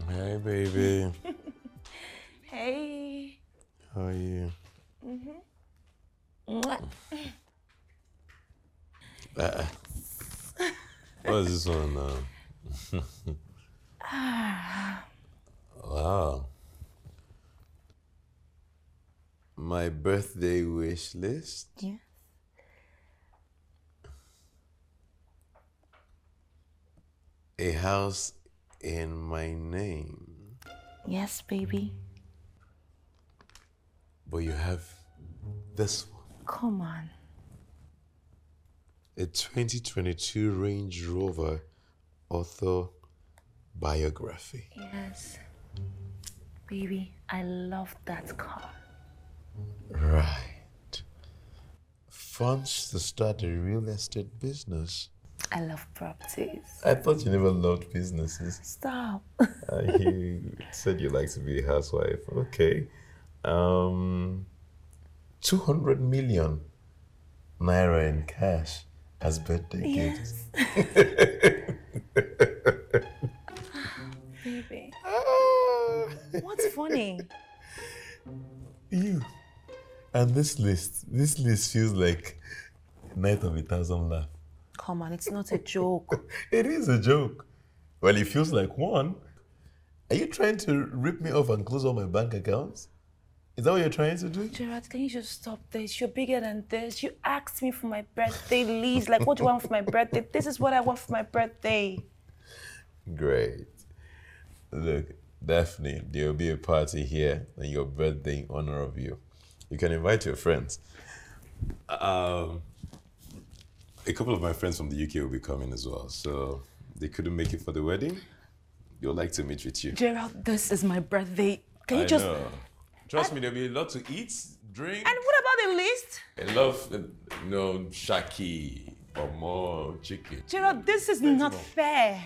Hey, baby. Hey. How are you? Uh, what is this one now? Wow. My birthday wish list. Yeah. A house in my name. Yes, baby. But you have this one. Come on. A 2022 Range Rover autobiography. Yes. Baby, I love that car. Right. Funds to start a real estate business. I love properties. I thought you never loved businesses. Stop. You said you like to be a housewife. Okay. 200 million naira in cash as birthday gifts. Baby. Ah, What's funny? you. And this list feels like Night of a Thousand Laughs. Come on, it's not a joke. It is a joke. Well, it feels like one. Are you trying to rip me off and close all my bank accounts? Is that what you're trying to do? Gerard, can you just stop this? You're bigger than this. You asked me for my birthday list. Like, what do you want for my birthday? This is what I want for my birthday. Great. Look, Daphne, there will be a party here on your birthday in honor of you. You can invite your friends. A couple of my friends from the UK will be coming as well, so they couldn't make it for the wedding. They'll like to meet with you. Gerald, this is my birthday. Can you I just... know. Trust me, there'll be a lot to eat, drink. And what about the list? I love, shaki or more chicken. Gerald, this is not fair.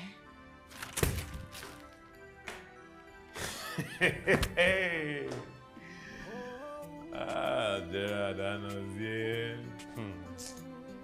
Gerard, I know, yeah.